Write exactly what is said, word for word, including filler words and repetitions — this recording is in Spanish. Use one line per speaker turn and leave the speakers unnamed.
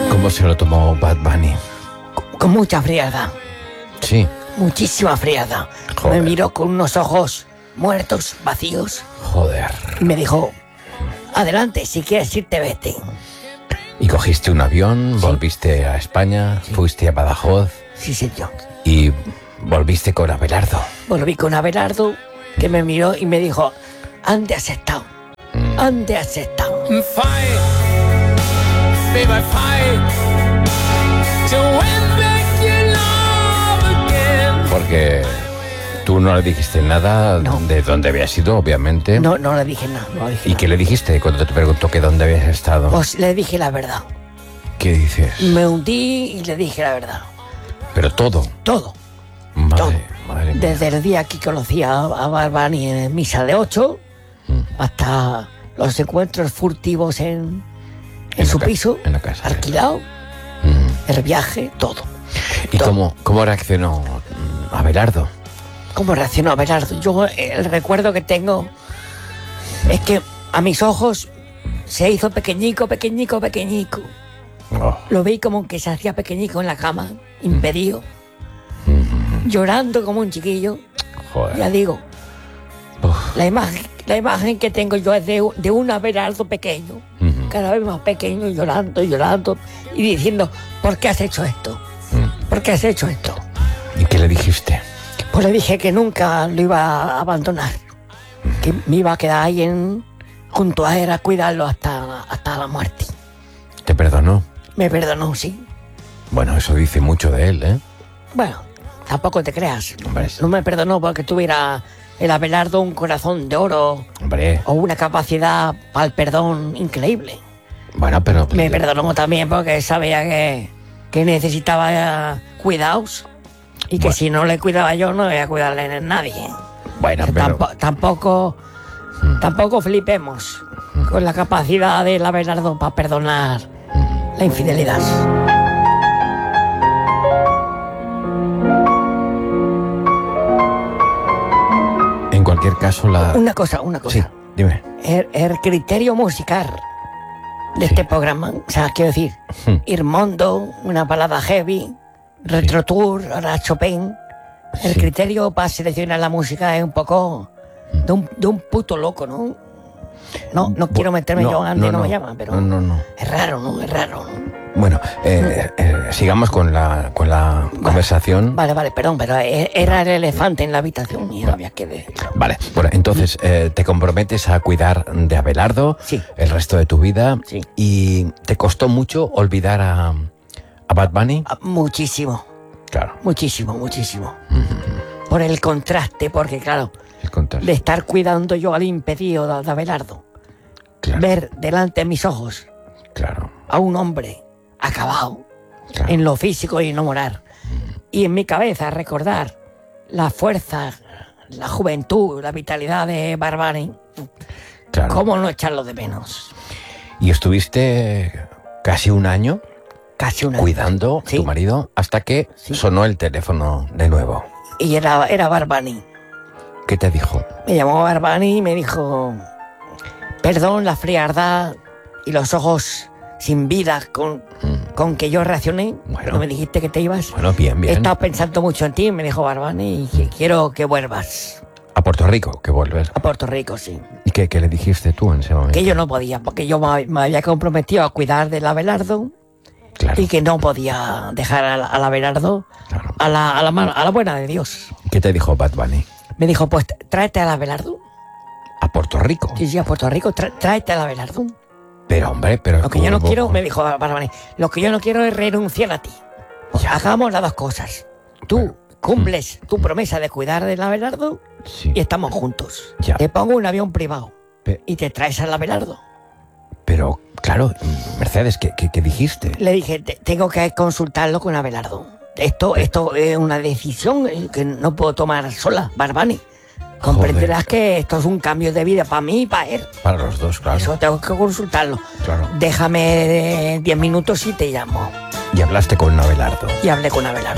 ¿Cómo se lo tomó Bad Bunny?
Con, con mucha frialdad.
Sí.
Muchísima frialdad.
Joder.
Me miró con unos ojos muertos, vacíos.
Joder.
Y me dijo, adelante, si quieres irte, vete.
Y cogiste un avión, sí. Volviste a España, sí. Fuiste a Badajoz.
Sí, señor.
Y volviste con Abelardo.
Volví con Abelardo, que me miró y me dijo, ¿ande has estado? Mm. ¿Ande has estado?
Fight, baby, fight, to win back your love again.
Porque tú no le dijiste nada no. de dónde habías ido, obviamente.
No, no le dije nada. No le dije
¿Y
nada.
qué le dijiste cuando te preguntó que dónde habías estado?
Pues le dije la verdad.
¿Qué dices?
Me hundí y le dije la verdad.
¿Pero todo?
Todo.
Madre,
todo.
Madre mía.
Desde el día que conocí a, a Bad Bunny en misa de ocho mm. hasta los encuentros furtivos en, en, en su piso,
en la casa,
alquilado, mm. el viaje, todo.
¿Y
todo.
Cómo, cómo reaccionó Abelardo?
¿Cómo reaccionó Abelardo? Yo el recuerdo que tengo es que a mis ojos se hizo pequeñico, pequeñico, pequeñico. Oh. Lo vi como que se hacía pequeñico en la cama, impedido, mm. llorando como un chiquillo.
Joder.
Ya digo, Uf. la imagen, la imagen que tengo yo es de, de un Abelardo pequeño, mm. cada vez más pequeño, llorando, llorando y diciendo, ¿por qué has hecho esto? Mm. ¿Por qué has hecho esto?
¿Y qué le dijiste?
Pues le dije que nunca lo iba a abandonar, mm. que me iba a quedar ahí en, junto a él a cuidarlo hasta, hasta la muerte.
¿Te perdonó?
Me perdonó, sí.
Bueno, eso dice mucho de él, ¿eh?
Bueno, tampoco te creas.
Hombre, sí.
No me perdonó porque tuviera el Abelardo un corazón de oro.
Hombre.
O una capacidad para el perdón increíble.
Bueno, pero...
Me perdonó también porque sabía que, que necesitaba cuidados y que bueno. si no le cuidaba yo no iba a cuidarle a nadie.
Bueno,
que
pero...
Tampo, tampoco, hmm. tampoco flipemos hmm. con la capacidad del Abelardo para perdonar hmm. la infidelidad.
En cualquier caso, la...
Una cosa, una cosa.
Sí, dime.
El, el criterio musical de sí. este programa, o sea, quiero decir, hmm. Irmondo, una balada heavy, Retro Tour, ahora Chopin. El sí. criterio para seleccionar la música es un poco hmm. de, un, de un puto loco, ¿no? No, no quiero meterme no, yo antes, no, no, no me llaman, pero
no, no, no.
es raro, ¿no? Es raro, ¿no?
Bueno, eh, eh, sigamos con la, con la vale, conversación.
Vale, vale, perdón, pero era el elefante en la habitación y no había que ver.
Vale, bueno, entonces eh, te comprometes a cuidar de Abelardo
sí.
el resto de tu vida
sí.
y ¿te costó mucho olvidar a, a Bad Bunny?
Muchísimo.
Claro.
Muchísimo, muchísimo. Mm-hmm. Por el contraste, porque claro,
el contraste.
de estar cuidando yo al impedido de, de Abelardo, claro. ver delante de mis ojos
claro.
a un hombre acabado
claro.
en lo físico y no moral. Mm. Y en mi cabeza recordar la fuerza, la juventud, la vitalidad de Bad Bunny.
Claro.
¿Cómo no echarlo de menos?
Y estuviste casi un año,
casi un año.
cuidando a
sí.
tu marido hasta que sí. sonó el teléfono de nuevo.
Y era, era Bad Bunny.
¿Qué te dijo?
Me llamó Bad Bunny y me dijo, perdón la frialdad y los ojos sin vida con, mm. con que yo reaccioné, bueno, pero me dijiste que te ibas.
Bueno, bien, bien.
He estado pensando mucho en ti, me dijo Bad Bunny, y que mm. quiero que vuelvas.
¿A Puerto Rico? ¿Que vuelves?
A Puerto Rico, sí.
¿Y qué, qué le dijiste tú en ese momento?
Que yo no podía, porque yo me, me había comprometido a cuidar del Abelardo claro. y que no podía dejar al, al Abelardo claro. a, la, a, la mano, a la buena de Dios.
¿Qué te dijo Bad Bunny?
Me dijo, pues tráete al Abelardo.
¿A Puerto Rico?
Sí, sí, a Puerto Rico, tra, tráete al Abelardo.
Pero, hombre, pero...
Lo que yo no quiero, me dijo Barbani, lo que yo no quiero es renunciar a ti. Ya. Hagamos las dos cosas. Tú bueno. cumples mm. tu promesa de cuidar del Abelardo sí. y estamos juntos.
Ya.
Te pongo un avión privado
Pe-
y te traes al Abelardo.
Pero, claro, Mercedes, ¿qué, qué, qué dijiste?
Le dije, tengo que consultarlo con Abelardo. Esto, esto es una decisión que no puedo tomar sola, Barbani. Comprenderás que esto es un cambio de vida para mí y para él.
Para los dos, claro.
Eso tengo que consultarlo.
Claro.
Déjame diez minutos y te llamo.
Y hablaste con Abelardo.
Y hablé con Abelardo.